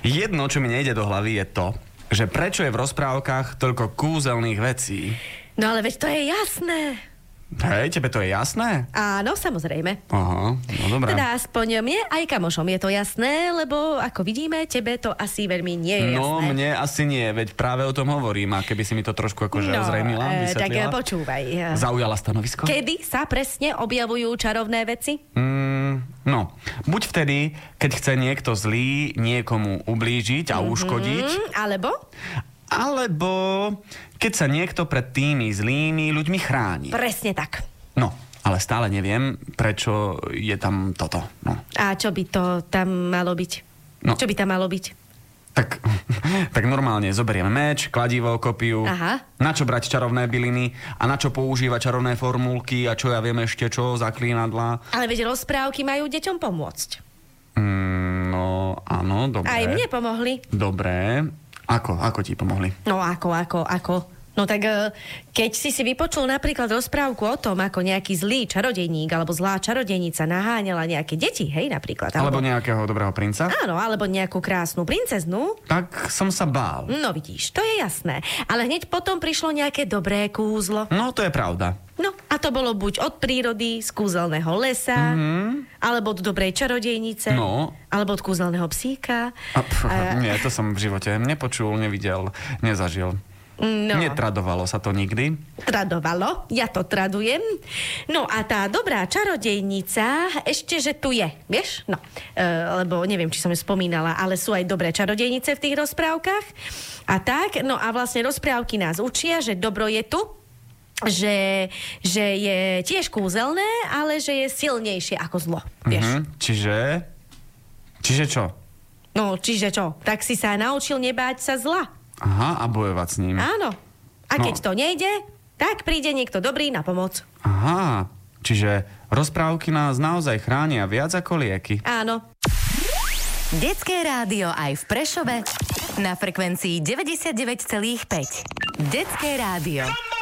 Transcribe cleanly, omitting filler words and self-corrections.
Jedno, čo mi nejde do hlavy, je to, že prečo je v rozprávkach toľko kúzelných vecí. No ale veď to je jasné. Hej, tebe to je jasné? Áno, samozrejme. Aha, no dobré. Teda aspoň mne aj kamošom je to jasné, lebo ako vidíme, tebe to asi veľmi nie je jasné. No, mne asi nie, veď práve o tom hovorím a keby si mi to trošku akože ozrejmila, vysvetlila. Tak počúvaj. Zaujala stanovisko? Kedy sa presne objavujú čarovné veci? No, buď vtedy, keď chce niekto zlý niekomu ublížiť a uškodiť. Alebo keď sa niekto pred tými zlými ľuďmi chráni. Presne tak. No, ale stále neviem, prečo je tam toto. No. A čo by to tam malo byť? No. Čo by tam malo byť? Tak normálne zoberieme meč, kladivo, kopiu. Aha. Na čo brať čarovné byliny a na čo používať čarovné formulky a čo ja viem ešte čo, zaklínadlá. Ale veď rozprávky majú deťom pomôcť. No, áno, dobre. Aj mne pomohli. Dobre. Ako ti pomohli? No ako? No tak keď si vypočul napríklad rozprávku o tom, ako nejaký zlý čarodejník alebo zlá čarodejnica naháňala nejaké deti, hej, napríklad. Alebo nejakého dobrého princa? Áno, alebo nejakú krásnu princeznu. Tak som sa bál. No vidíš, to je jasné. Ale hneď potom prišlo nejaké dobré kúzlo. No, to je pravda. No, a to bolo buď od prírody, z kúzelného lesa, alebo od dobrej čarodejnice, alebo od kúzelného psíka. Nie, to som v živote nepočul, nevidel, nezažil. No. Netradovalo sa to nikdy? Tradovalo, ja to tradujem. No a tá dobrá čarodejnica ešte, že tu je, vieš? No, lebo neviem, či som ju spomínala, ale sú aj dobré čarodejnice v tých rozprávkach. A tak, no a vlastne rozprávky nás učia, že dobro je tu, že je tiež kúzelné, ale že je silnejšie ako zlo, vieš? Čiže čo? No, čiže čo? Tak si sa naučil nebáť sa zla. Aha, a bojovať s ním. Áno. A keď to nejde, tak príde niekto dobrý na pomoc. Aha, čiže rozprávky nás naozaj chránia viac ako lieky. Áno. Detské rádio aj v Prešove na frekvencii 99,5. Detské rádio.